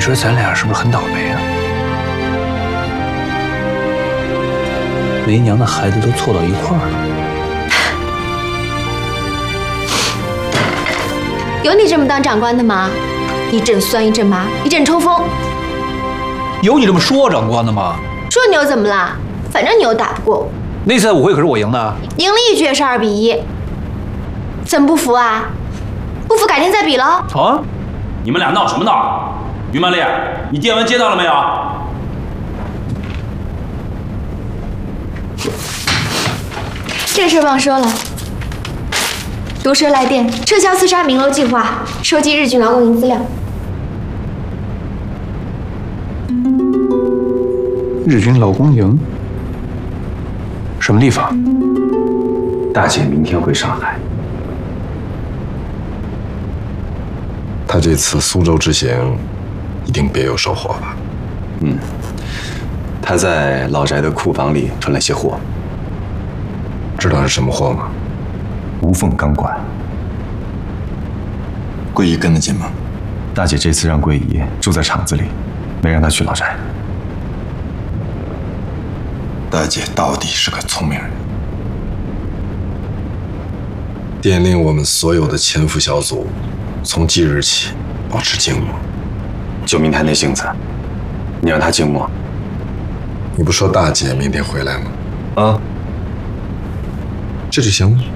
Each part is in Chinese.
说咱俩是不是很倒霉啊？为娘的孩子都凑到一块儿了。 有你这么当长官的吗？一阵酸一阵麻，一阵抽风。 有你这么说长官的吗？ 说你又怎么啦？反正你又打不过我。 那次舞会可是我赢的， 赢了一局也是2比1。怎么不服啊？不服改天再比喽。 啊！ 你们俩闹什么闹？于曼丽，你电文接到了没有？ 这事忘说了。毒蛇来电，撤销刺杀明楼计划，收集日军劳动营资料。 日军劳工营？什么地方？ 大姐明天回上海。 他这次苏州之行，一定别有收获吧？ 嗯，他在老宅的库房里囤了些货。 知道是什么货吗？ 无缝钢管。 桂姨跟得紧吗？ 大姐这次让桂姨住在厂子里，没让她去老宅。 大姐到底是个聪明人，电令我们所有的潜伏小组，从即日起保持静默。 就明天那性子，你让她静默。 你不说大姐明天回来吗？ 啊， 这就行了。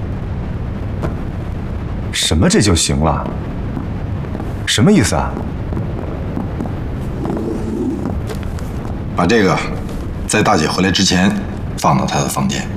什么这就行了？什么意思啊？ 把这个在大姐回来之前放到她的房间。